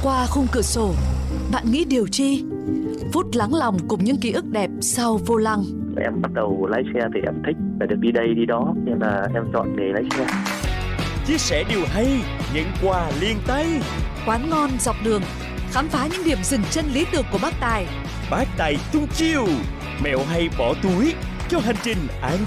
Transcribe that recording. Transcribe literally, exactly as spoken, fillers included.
Qua khung cửa sổ, bạn nghĩ điều chi? Phút lắng lòng cùng những ký ức đẹp sau vô lăng. Em bắt đầu lái xe thì em thích phải được đi đây đi đó, nên là em chọn nghề lái xe. Chia sẻ điều hay, nhận quà liền tay. Quán ngon dọc đường, khám phá những điểm dừng chân lý tưởng của bác Tài. Bác Tài tung chiêu, mẹo hay bỏ túi cho hành trình an